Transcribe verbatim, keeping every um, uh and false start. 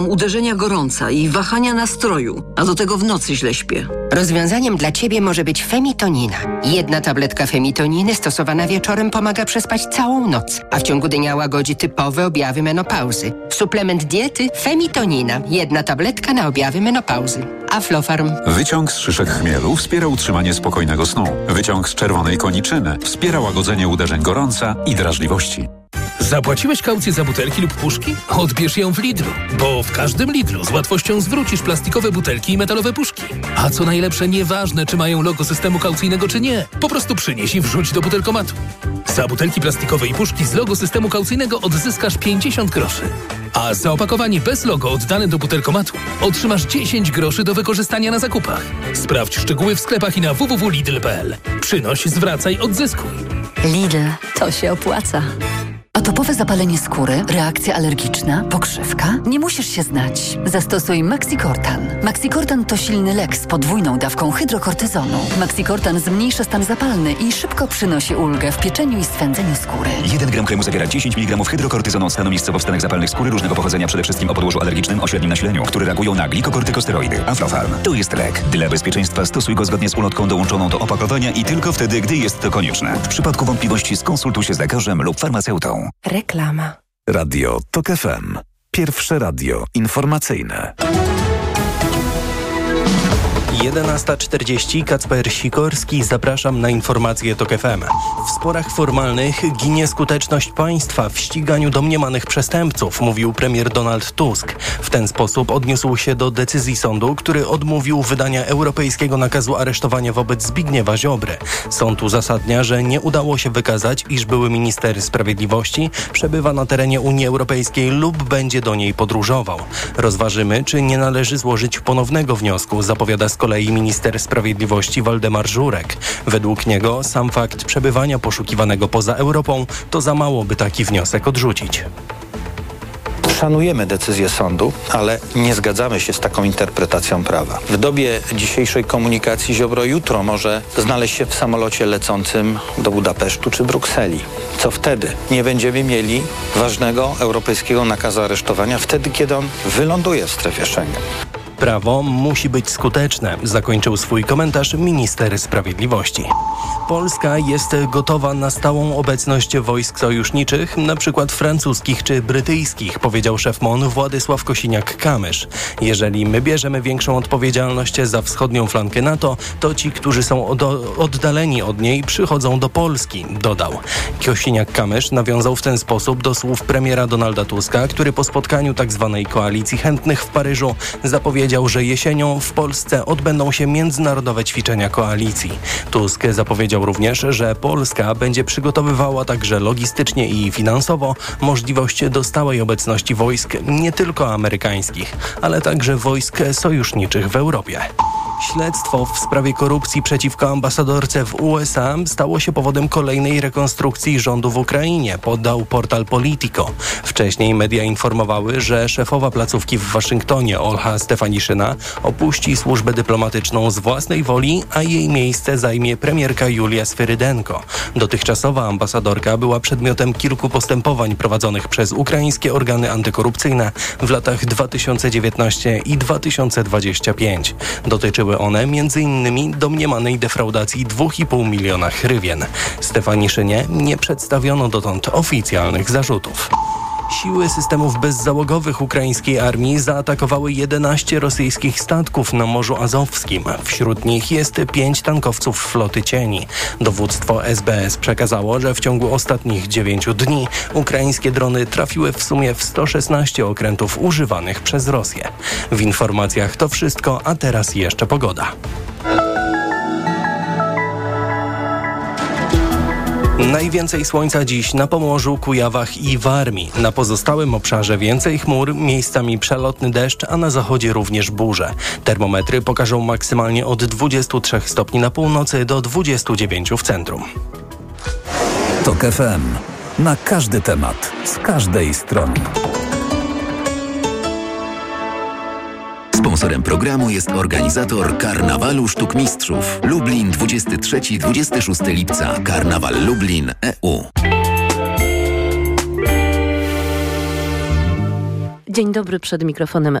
uderzenia gorąca i wahania nastroju, a do tego w nocy źle śpię. Rozwiązaniem dla Ciebie może być Femitonina. Jedna tabletka Femitoniny stosowana wieczorem pomaga przespać całą noc, a w ciągu dnia łagodzi typowe objawy menopauzy. Suplement diety Femitonina. Jedna tabletka na objawy menopauzy. Aflofarm. Wyciąg z szyszek chmielu wspiera utrzymanie spokojnego snu. Wyciąg z czerwonej koniczyny wspiera łagodzenie uderzeń gorąca i drażliwości. Zapłaciłeś kaucję za butelki lub puszki? Odbierz ją w Lidlu, bo w każdym Lidlu z łatwością zwrócisz plastikowe butelki i metalowe puszki. A co najlepsze, nieważne czy mają logo systemu kaucyjnego czy nie, po prostu przynieś i wrzuć do butelkomatu. Za butelki plastikowe i puszki z logo systemu kaucyjnego odzyskasz pięćdziesiąt groszy. A za opakowanie bez logo oddane do butelkomatu otrzymasz dziesięć groszy do wykorzystania na zakupach. Sprawdź szczegóły w sklepach i na w w w kropka lidl kropka p l. Przynoś, zwracaj, odzyskuj. Lidl, to się opłaca. Atopowe zapalenie skóry, reakcja alergiczna, pokrzywka? Nie musisz się znać. Zastosuj Maxicortan. Maxicortan to silny lek z podwójną dawką hydrokortyzonu. Maxicortan zmniejsza stan zapalny i szybko przynosi ulgę w pieczeniu i swędzeniu skóry. jeden gram kremu zawiera dziesięć miligramów hydrokortyzonu od stanu miejscowo-wstanek zapalnych skóry różnego pochodzenia, przede wszystkim o podłożu alergicznym o średnim nasileniu, które reagują na glikokortykosteroidy. Aflofarm. To jest lek. Dla bezpieczeństwa stosuj go zgodnie z ulotką dołączoną do opakowania i tylko wtedy, gdy jest to konieczne. W przypadku wątpliwości skonsultuj się z lekarzem lub farmaceutą. Reklama. Radio TOK F M. Pierwsze radio informacyjne. jedenasta czterdzieści, Kacper Sikorski, zapraszam na informacje TOK F M. W sporach formalnych ginie skuteczność państwa w ściganiu domniemanych przestępców, mówił premier Donald Tusk. W ten sposób odniósł się do decyzji sądu, który odmówił wydania europejskiego nakazu aresztowania wobec Zbigniewa Ziobry. Sąd uzasadnia, że nie udało się wykazać, iż były minister sprawiedliwości przebywa na terenie Unii Europejskiej lub będzie do niej podróżował. Rozważymy, czy nie należy złożyć ponownego wniosku, zapowiada z kolei minister sprawiedliwości Waldemar Żurek. Według niego sam fakt przebywania poszukiwanego poza Europą to za mało, by taki wniosek odrzucić. Szanujemy decyzję sądu, ale nie zgadzamy się z taką interpretacją prawa. W dobie dzisiejszej komunikacji Ziobro jutro może znaleźć się w samolocie lecącym do Budapesztu czy Brukseli. Co wtedy? Nie będziemy mieli ważnego europejskiego nakazu aresztowania wtedy, kiedy on wyląduje w strefie Schengen. Prawo musi być skuteczne, zakończył swój komentarz minister sprawiedliwości. Polska jest gotowa na stałą obecność wojsk sojuszniczych, na przykład francuskich czy brytyjskich, powiedział szef M O N Władysław Kosiniak-Kamysz. Jeżeli my bierzemy większą odpowiedzialność za wschodnią flankę NATO, to ci, którzy są od- oddaleni od niej, przychodzą do Polski, dodał. Kosiniak-Kamysz nawiązał w ten sposób do słów premiera Donalda Tuska, który po spotkaniu tzw. koalicji chętnych w Paryżu zapowiedział, że jesienią w Polsce odbędą się międzynarodowe ćwiczenia koalicji. Tusk zapowiedział również, że Polska będzie przygotowywała także logistycznie i finansowo możliwość do stałej obecności wojsk nie tylko amerykańskich, ale także wojsk sojuszniczych w Europie. Śledztwo w sprawie korupcji przeciwko ambasadorce w U S A stało się powodem kolejnej rekonstrukcji rządu w Ukrainie, podał portal Politico. Wcześniej media informowały, że szefowa placówki w Waszyngtonie, Olha Stefaniszyna, opuści służbę dyplomatyczną z własnej woli, a jej miejsce zajmie premierka Julia Sferydenko. Dotychczasowa ambasadorka była przedmiotem kilku postępowań prowadzonych przez ukraińskie organy antykorupcyjne w latach dwa tysiące dziewiętnastym i dwa tysiące dwudziestym piątym. Dotyczyły one między innymi domniemanej defraudacji dwa i pół miliona hrywien. Stefaniszynie nie przedstawiono dotąd oficjalnych zarzutów. Siły systemów bezzałogowych ukraińskiej armii zaatakowały jedenaście rosyjskich statków na Morzu Azowskim. Wśród nich jest pięć tankowców floty cieni. Dowództwo S B S przekazało, że w ciągu ostatnich dziewięciu dni ukraińskie drony trafiły w sumie w sto szesnaście okrętów używanych przez Rosję. W informacjach to wszystko, a teraz jeszcze pogoda. Najwięcej słońca dziś na Pomorzu, Kujawach i Warmii. Na pozostałym obszarze więcej chmur, miejscami przelotny deszcz, a na zachodzie również burze. Termometry pokażą maksymalnie od dwudziestu trzech stopni na północy do dwudziestu dziewięciu w centrum. TOK F M. Na każdy temat, z każdej strony. Sponsorem programu jest organizator Karnawalu Sztuk Mistrzów. Lublin dwudziestego trzeciego do dwudziestego szóstego lipca. Karnawal Lublin E U. Dzień dobry, przed mikrofonem